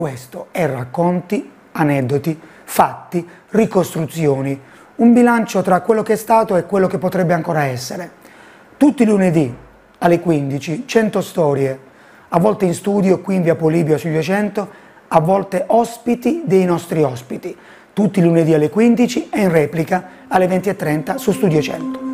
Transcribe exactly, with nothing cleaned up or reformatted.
Questo è racconti, aneddoti, fatti, ricostruzioni, un bilancio tra quello che è stato e quello che potrebbe ancora essere. Tutti i lunedì alle quindici, cento storie, a volte in studio qui in via Polibio sui duecento, a volte ospiti dei nostri ospiti. Tutti i lunedì alle quindici e in replica alle venti e trenta su Studio cento.